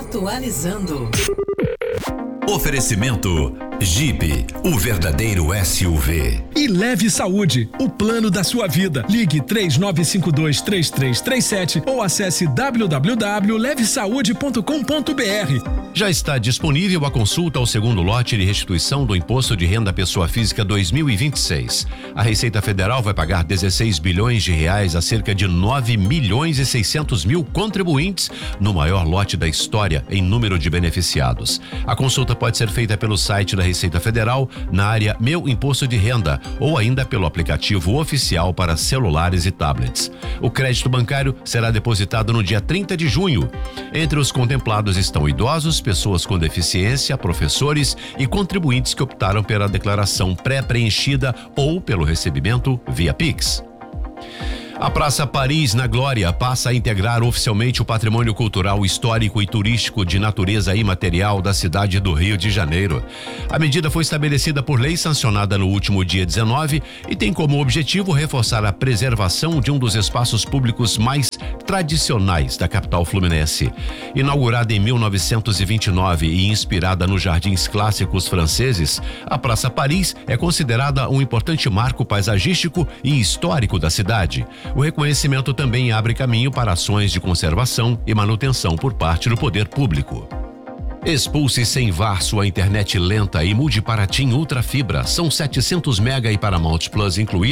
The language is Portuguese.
Atualizando. Oferecimento Jeep, o verdadeiro SUV. E Leve Saúde, o plano da sua vida. Ligue 3952-3337 ou acesse www.levesaude.com.br. Já está disponível a consulta ao segundo lote de restituição do Imposto de Renda Pessoa Física 2026. A Receita Federal vai pagar 16 bilhões de reais a cerca de 9.600.000 contribuintes no maior lote da história em número de beneficiados. A consulta pode ser feita pelo site da Receita Federal na área Meu Imposto de Renda ou ainda pelo aplicativo oficial para celulares e tablets. O crédito bancário será depositado no dia 30 de junho. Entre os contemplados estão idosos, pessoas com deficiência, professores e contribuintes que optaram pela declaração pré-preenchida ou pelo recebimento via Pix. A Praça Paris, na Glória, passa a integrar oficialmente o patrimônio cultural, histórico e turístico de natureza imaterial da cidade do Rio de Janeiro. A medida foi estabelecida por lei sancionada no último dia 19 e tem como objetivo reforçar a preservação de um dos espaços públicos mais tradicionais da capital fluminense. Inaugurada em 1929 e inspirada nos jardins clássicos franceses, a Praça Paris é considerada um importante marco paisagístico e histórico da cidade. O reconhecimento também abre caminho para ações de conservação e manutenção por parte do poder público. Expulse sem VAR sua internet lenta e mude para TIM Ultra Fibra. São 700 mega e Paramount Plus incluído.